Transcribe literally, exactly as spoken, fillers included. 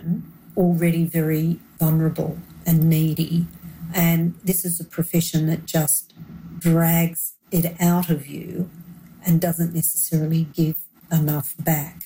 profession already very vulnerable and needy, and this is a profession that just drags it out of you and doesn't necessarily give enough back.